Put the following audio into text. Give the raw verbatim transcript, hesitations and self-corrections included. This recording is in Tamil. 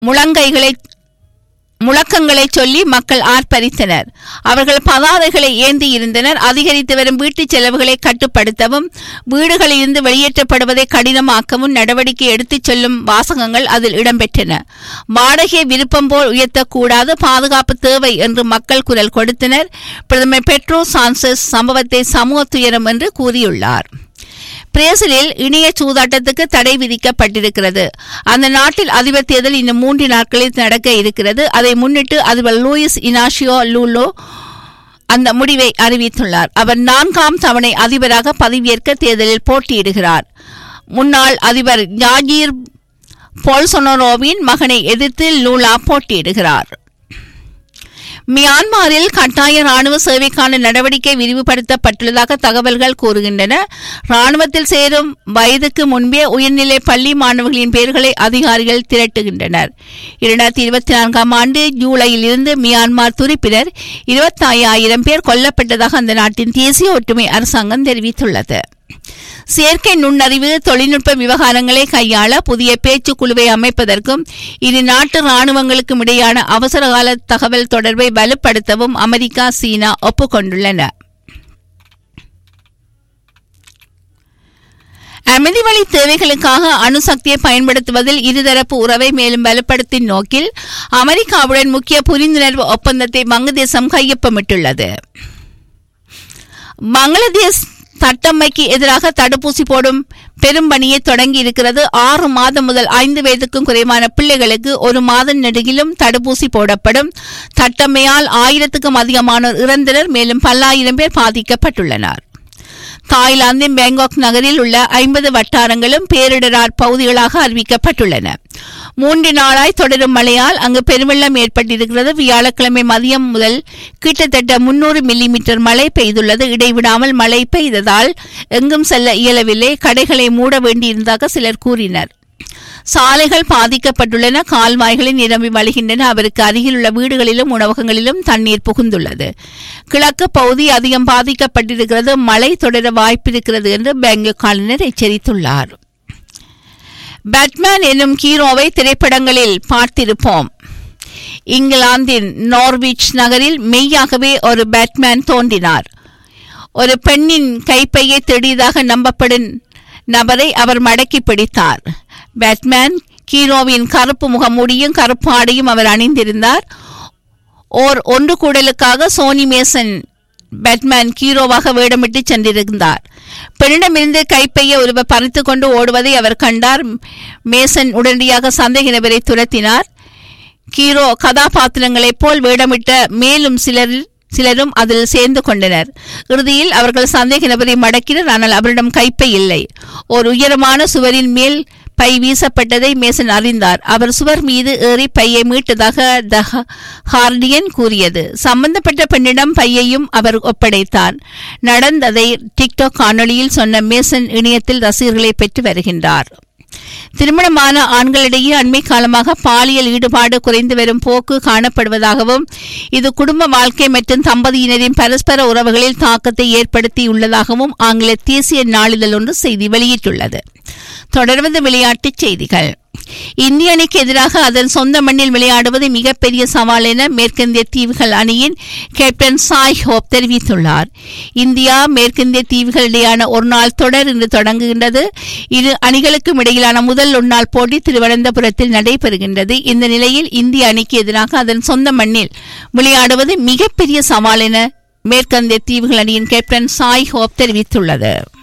முழங்கைகளை முழக்கங்களை சொல்லி மக்கள் ஆர்ப்பரித்தனர். அவர்கள் பதாதைகளை ஏந்தி இருந்தனர். அதிகரித்து வரும் வீட்டுச் செலவுகளை கட்டுப்படுத்தவும் வீடுகளிலிருந்து வெளியேற்றப்படுவதை கடினமாக்கவும் நடவடிக்கை எடுத்துச் செல்லும் வாசகங்கள் அதில் இடம்பெற்றன. வாடகை விருப்பம் போல் உயர்த்தக்கூடாது, பாதுகாப்பு தேவை என்று மக்கள் குரல் கொடுத்தனர். பிரதமர் பெட்ரோ சான்செஸ் சம்பவத்தை சமூக துயரம் என்று கூறியுள்ளார். பிரேசிலில் இணைய சூதாட்டத்துக்கு தடை விதிக்கப்பட்டிருக்கிறது. அந்த நாட்டில் அதிபர் தேர்தல் இன்னும் மூன்று நாட்களில் நடக்க இருக்கிறது. அதை முன்னிட்டு அதிபர் லூயிஸ் இனாஷியோ லூலோ அந்த முடிவை அறிவித்துள்ளார். அவர் நான்காம் தவணை அதிபராக பதவியேற்க தேர்தலில் போட்டியிடுகிறார். முன்னாள் அதிபர் ஜாயிர் போல்சோனாரோவின் மகனை எதிர்த்து லூலா போட்டியிடுகிறார். மியான்மரில் கட்டாய ராணுவ சேவைக்கான நடவடிக்கை விரிவுபடுத்தப்பட்டுள்ளதாக தகவல்கள் கூறுகின்றன. ராணுவத்தில் சேரும் வயதுக்கு முன்பே உயர்நிலை பள்ளி மாணவர்களின் பெயர்களை அதிகாரிகள் திரட்டுகின்றனர். இரண்டாயிரத்தி இருபத்தி நான்காம் ஆண்டு ஜூலையில் இருந்து மியான்மர் துருப்பினர் இருபத்தி ஐயாயிரம் பேர் கொல்லப்பட்டதாக அந்த நாட்டின் தேசிய ஒற்றுமை அரசாங்கம் தெரிவித்துள்ளது. செயற்கை நுண்ணறிவு தொழில்நுட்ப விவகாரங்களை கையாள புதிய பேச்சு குழுவை அமைப்பதற்கும் இரு நாட்டு ராணுவங்களுக்கும் இடையான அவசரகால தகவல் தொடர்பை வலுப்படுத்தவும் அமெரிக்கா சீனா ஒப்புக்கொண்டுள்ளன. அமைதி வழி தேவைகளுக்காக அணுசக்தியை பயன்படுத்துவதில் இருதரப்பு உறவை மேலும் வலுப்படுத்தும் நோக்கில் அமெரிக்காவுடன் முக்கிய புரிந்துணர்வு ஒப்பந்தத்தை வங்கதேசம் கையொப்பமிட்டுள்ளது. பங்களாதேஷ் தட்டம்மைக்கு எதிராக தடுப்பூசி போடும் பெரும் பணியை தொடங்கி இருக்கிறது. ஆறு மாதம் முதல் ஐந்து வயதுக்கும் குறைவான பிள்ளைகளுக்கு ஒரு மாதம் நெடுகிலும் தடுப்பூசி போடப்படும். தட்டம்மையால் ஆயிரத்துக்கும் அதிகமானோர் இறந்தனர். மேலும் பல்லாயிரம் பேர் பாதிக்கப்பட்டுள்ளனர். தாய்லாந்தின் பேங்காக் நகரில் உள்ள ஐம்பது வட்டாரங்களும் பேரிடர் பகுதிகளாக அறிவிக்கப்பட்டுள்ளன. மூன்று நாளாய் தொடரும் மழையால் அங்கு பெருவெள்ளம் ஏற்பட்டிருக்கிறது. வியாழக்கிழமை மதியம் முதல் கிட்டத்தட்ட முன்னூறு மில்லி மீட்டர் மழை பெய்துள்ளது. இடைவிடாமல் மழை பெய்ததால் எங்கும் செல்ல இயலவில்லை. கடைகளை மூட வேண்டியிருந்ததாக சிலர் கூறினர். சாலைகள் பாதிக்கப்பட்டுள்ளன. கால்வாய்களில் நிரம்பி வழிகின்றன. அவருக்கு அருகில் உள்ள வீடுகளிலும் உணவகங்களிலும் தண்ணீர் புகுந்துள்ளது. கிழக்கு பகுதி அதிகம் பாதிக்கப்பட்டிருக்கிறது. மழை தொடர வாய்ப்பிருக்கிறது என்று பேங்காக் ஆளுநர் எச்சரித்துள்ளார். பேட்மேன் என்னும் ஹீரோவை திரைப்படங்களில் பார்த்திருப்போம். இங்கிலாந்தின் நார்விச் நகரில் மெய்யாகவே ஒரு பேட்மேன் தோன்றினார். ஒரு பெண்ணின் கைப்பையை திருடியதாக நம்பப்படும் நபரை அவர் மடக்கி பிடித்தார். பேட்மேன் ஹீரோவின் கருப்பு முகமூடியும் கருப்பு ஆடையும் அவர் அணிந்திருந்தார். ஓர் ஒன்று கூடலுக்காக சோனி மேசன் பேட்மேன் ஹீரோவாக வேடமிட்டு சென்றிருந்தார். பெண்ணிடமிருந்து கைப்பையை ஒருவர் பறித்து கொண்டு ஓடுவதை அவர் கண்டார். மேசன் உடனடியாக சந்தேக நபரை துரத்தினார். ஹீரோ கதாபாத்திரங்களைப் போல் வேடமிட்ட மேலும் சிலர் சிலரும் அதில் சேர்ந்து கொண்டனர். இறுதியில் அவர்கள் சந்தேக நபரை மடக்கினர். ஆனால் அவரிடம் கைப்பை இல்லை. ஒரு உயரமான சுவரின் மேல் பை வீசப்பட்டதை மேசன் அறிந்தார். அவர் சுவர் மீது ஏறி பையை மீட்டதாக த ஹார்டியன் கூறியது. சம்பந்தப்பட்ட பெண்ணிடம் பையையும் அவர் ஒப்படைத்தார். நடந்ததை டிக்டாக் காணொளியில் சொன்ன மேசன் இணையத்தில் ரசிகர்களை பெற்று வருகின்றார். திருமணமான ஆண்களிடையே அண்மை காலமாக பாலியல் ஈடுபாடு குறைந்து வரும் போக்கு காணப்படுவதாகவும் இது குடும்ப வாழ்க்கை மற்றும் தம்பதியினரின் பரஸ்பர உறவுகளில் தாக்கத்தை ஏற்படுத்தியுள்ளதாகவும் ஆங்கில தேசிய நாளிதழ் ஒன்று செய்தி வெளியிட்டுள்ளது. தொடர்ந்து விளையாட்டுச் செய்திகள். இந்திய அணிக்கு எதிராக அதன் சொந்த மண்ணில் விளையாடுவது மிகப்பெரிய சவால் என மேற்கிந்திய தீவுகள் அணியின் கேப்டன் சாய் ஹோப் தெரிவித்துள்ளார். இந்தியா மேற்கிந்திய தீவுகள் இடையான ஒரு நாள் தொடர் இன்று தொடங்குகின்றது. இரு அணிகளுக்கும் இடையிலான முதல் ஒருநாள் போட்டி திருவனந்தபுரத்தில் நடைபெறுகின்றது. இந்த நிலையில் இந்திய அணிக்கு எதிராக அதன் சொந்த மண்ணில் விளையாடுவது மிகப்பெரிய சவால் என மேற்கிந்திய தீவுகள் அணியின் கேப்டன் சாய் ஹோப் தெரிவித்துள்ளது.